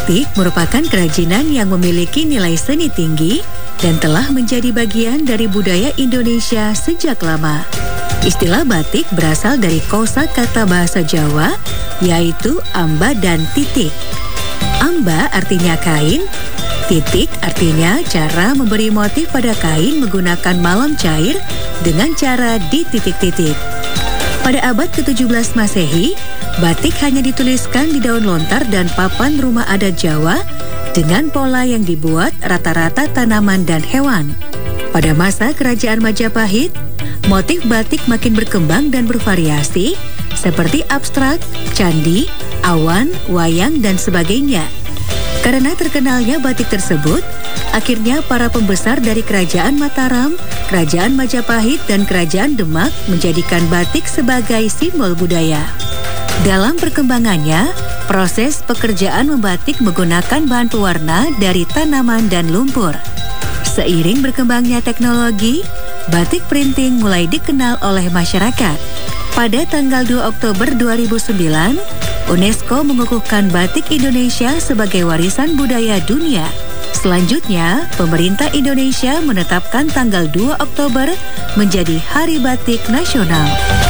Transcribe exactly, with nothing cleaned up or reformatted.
Batik merupakan kerajinan yang memiliki nilai seni tinggi dan telah menjadi bagian dari budaya Indonesia sejak lama. Istilah batik berasal dari kosakata bahasa Jawa, yaitu amba dan titik. Amba artinya kain, titik artinya cara memberi motif pada kain menggunakan malam cair dengan cara dititik-titik. Pada abad ketujuh belas Masehi, batik hanya dituliskan di daun lontar dan papan rumah adat Jawa dengan pola yang dibuat rata-rata tanaman dan hewan. Pada masa Kerajaan Majapahit, motif batik makin berkembang dan bervariasi seperti abstrak, candi, awan, wayang, dan sebagainya. Karena terkenalnya batik tersebut, akhirnya para pembesar dari Kerajaan Mataram, Kerajaan Majapahit, dan Kerajaan Demak menjadikan batik sebagai simbol budaya. Dalam perkembangannya, proses pekerjaan membatik menggunakan bahan pewarna dari tanaman dan lumpur. Seiring berkembangnya teknologi, batik printing mulai dikenal oleh masyarakat. Pada tanggal dua Oktober dua ribu sembilan, UNESCO mengukuhkan batik Indonesia sebagai warisan budaya dunia. Selanjutnya, pemerintah Indonesia menetapkan tanggal dua Oktober menjadi Hari Batik Nasional.